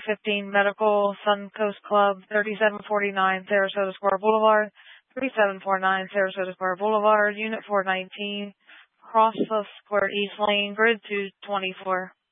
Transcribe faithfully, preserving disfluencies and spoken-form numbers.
fifteen Medical, Suncoast Club, thirty-seven forty-nine Sarasota Square Boulevard, thirty-seven forty-nine Sarasota Square Boulevard, Unit four nineteen, Cross Square East Lane, Grid two twenty-four.